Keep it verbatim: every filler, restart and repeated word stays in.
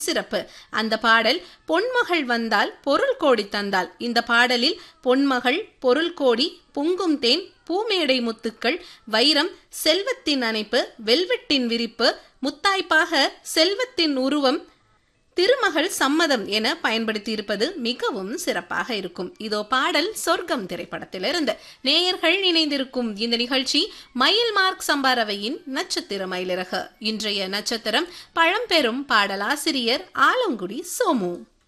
சிறப்பு. அந்த பாடல் பொன்மகள் வந்தால் பொருள் கோடி தந்தால். இந்த பாடலில் பொன்மகள், பொருள் கோடி, பொங்கும் தேன், பூமேடை முத்துக்கள், வைரம், செல்வத்தின் அணைப்பு, வெல்வெட்டின் விரிப்பு, முத்தாய்ப்பாக செல்வத்தின் உருவம், திருமகள் சம்மதம் என பயன்படுத்தியிருப்பது மிகவும் சிறப்பாக இருக்கும். இதோ பாடல் சொர்க்கம் திரைப்படத்திலிருந்து. நேயர்கள் இணைந்திருக்கும் இந்த நிகழ்ச்சி மயில் மார்க் சம்பாரவையின் நட்சத்திர மயிலிறகு. இன்றைய நட்சத்திரம் பழம்பெரும் பாடலாசிரியர் ஆலங்குடி சோமு.